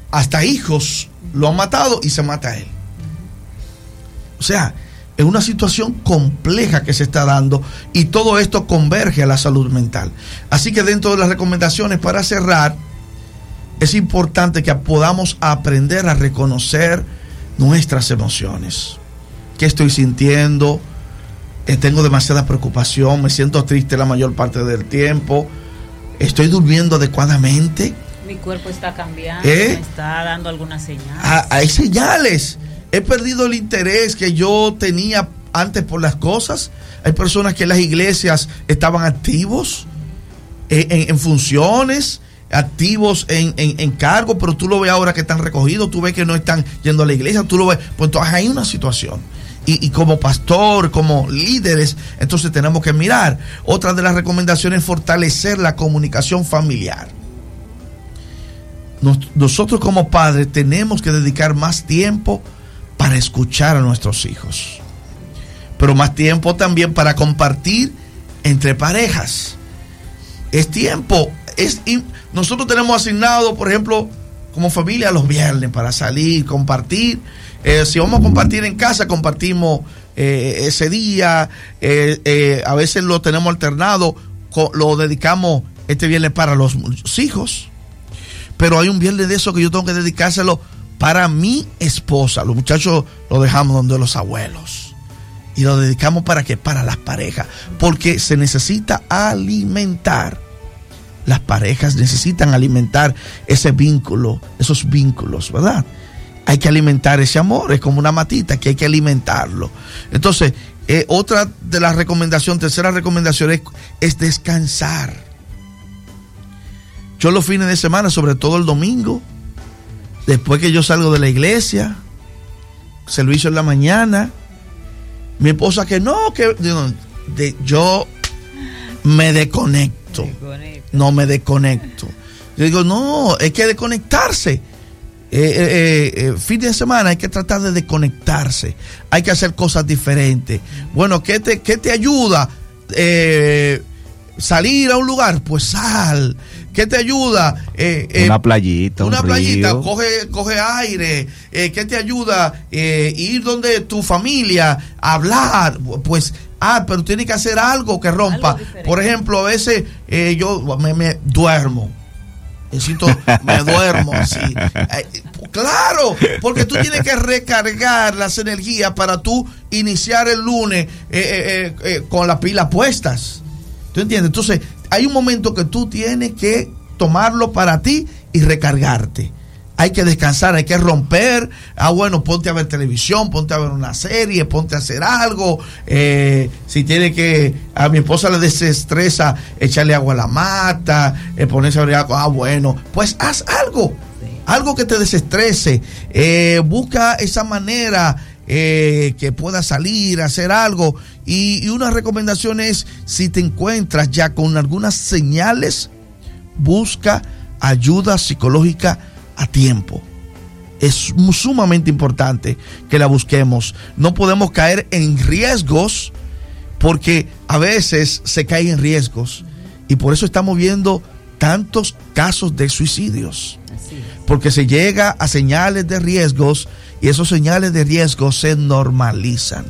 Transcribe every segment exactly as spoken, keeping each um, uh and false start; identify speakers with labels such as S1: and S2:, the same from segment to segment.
S1: hasta hijos lo han matado y se mata a él. O sea, es una situación compleja que se está dando y todo esto converge a la salud mental. Así que dentro de las recomendaciones, para cerrar, es importante que podamos aprender a reconocer nuestras emociones. ¿Qué estoy sintiendo? Eh, tengo demasiada preocupación, me siento triste la mayor parte del tiempo, estoy durmiendo adecuadamente.
S2: Mi cuerpo está cambiando,
S1: ¿Eh?
S2: me está dando algunas señales.
S1: Ah, hay señales. He perdido el interés que yo tenía antes por las cosas. Hay personas que en las iglesias estaban activos en, en, en funciones, activos en, en, en cargo, pero tú lo ves ahora que están recogidos, tú ves que no están yendo a la iglesia, tú lo ves. Pues entonces hay una situación. Y, y como pastor, como líderes, entonces tenemos que mirar. Otra de las recomendaciones es fortalecer la comunicación familiar. Nos, nosotros como padres tenemos que dedicar más tiempo para escuchar a nuestros hijos, pero más tiempo también para compartir entre parejas. Es tiempo, es, nosotros tenemos asignado, por ejemplo, como familia los viernes para salir, compartir. Eh, si vamos a compartir en casa, compartimos eh, ese día. Eh, eh, a veces lo tenemos alternado, lo dedicamos este viernes para los hijos. Pero hay un viernes de eso que yo tengo que dedicárselo para mi esposa. Los muchachos lo dejamos donde los abuelos. Y lo dedicamos para qué, para las parejas. Porque se necesita alimentar. Las parejas necesitan alimentar ese vínculo, esos vínculos, ¿verdad? Hay que alimentar ese amor, es como una matita que hay que alimentarlo. Entonces, eh, otra de las recomendaciones, tercera recomendación es, es descansar. Yo los fines de semana, sobre todo el domingo, después que yo salgo de la iglesia, servicio en la mañana, mi esposa que no, que de, de, yo me desconecto, no me desconecto. Yo digo, no, hay que desconectarse. Eh, eh, eh, fin de semana hay que tratar de desconectarse, hay que hacer cosas diferentes. Bueno, ¿qué te, qué te ayuda? Eh, salir a un lugar, pues sal. ¿Qué te ayuda? Eh, eh,
S3: una playita,
S1: una
S3: un
S1: playita,
S3: río.
S1: coge, coge aire. Eh, ¿Qué te ayuda? Eh, ir donde tu familia, hablar. Pues, ah, pero tiene que hacer algo que rompa. Algo Por ejemplo, a veces eh, yo me, me duermo. Necesito, me duermo así. Eh, claro, porque tú tienes que recargar las energías para tú iniciar el lunes eh, eh, eh, con las pilas puestas. ¿Tú entiendes? Entonces, hay un momento que tú tienes que tomarlo para ti y recargarte. Hay que descansar, hay que romper. Ah, bueno, ponte a ver televisión, ponte a ver una serie, ponte a hacer algo. Eh, si tiene que, a mi esposa le desestresa echarle agua a la mata, eh, ponerse a ver algo. Ah, bueno, pues haz algo, sí. Algo que te desestrese. Eh, busca esa manera eh, que pueda salir, hacer algo. Y, y una recomendación es, si te encuentras ya con algunas señales, busca ayuda psicológica a tiempo. Es sumamente importante que la busquemos. No podemos caer en riesgos, porque a veces se cae en riesgos y por eso estamos viendo tantos casos de suicidios, porque se llega a señales de riesgos y esos señales de riesgos se normalizan.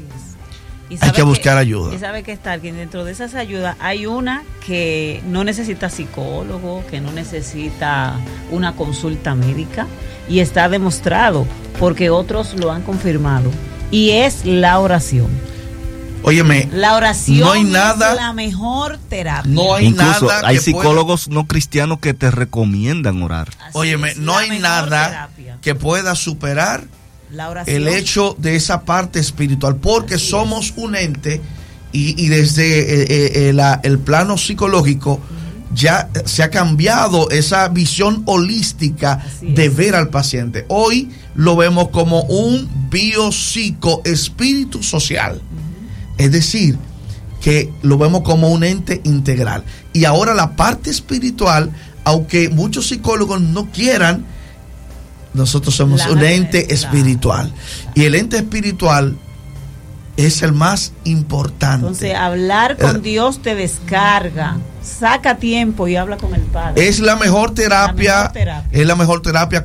S1: Hay que buscar
S2: que,
S1: ayuda.
S2: Y sabe que está que dentro de esas ayudas hay una que no necesita psicólogo, que no necesita una consulta médica, y está demostrado porque otros lo han confirmado, y es la oración.
S1: Óyeme,
S2: la oración
S1: no hay nada,
S2: es la mejor terapia.
S1: No hay
S3: Incluso
S1: nada
S3: hay
S1: que
S3: psicólogos
S1: pueda,
S3: no cristianos que te recomiendan orar.
S1: Óyeme,
S2: es,
S1: no hay nada
S2: terapia.
S1: que pueda superar
S2: la oración.
S1: El hecho de esa parte espiritual, porque Así somos es. un ente y, y desde eh, eh, la, el plano psicológico uh-huh. ya se ha cambiado esa visión holística Así de es. ver al paciente. Hoy lo vemos como un biopsico espíritu social, uh-huh. es decir, que lo vemos como un ente integral. Y ahora la parte espiritual, aunque muchos psicólogos no quieran, nosotros somos la un ente espiritual. Y el ente espiritual es el más importante.
S2: Entonces, hablar con eh, Dios te descarga. Saca tiempo y habla con el Padre.
S1: Es la mejor terapia. La mejor terapia. Es la mejor terapia.